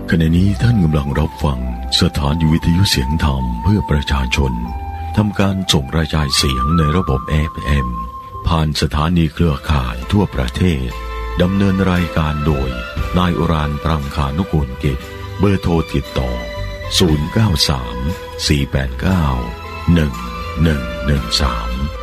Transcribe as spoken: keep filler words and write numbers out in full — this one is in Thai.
ขณะนี้ท่านกำลังรับฟังสถานีวิทยุเสียงธรรมเพื่อประชาชนทำการส่งกระจายเสียงในระบบ เอฟ เอ็ม ผ่านสถานีเครือข่ายทั่วประเทศดำเนินรายการโดยนายอุรานปรำคานุกูลกิจเบอร์โทรติดต่อศูนย์ เก้า สาม สี่ แปด เก้า หนึ่ง หนึ่ง หนึ่ง สาม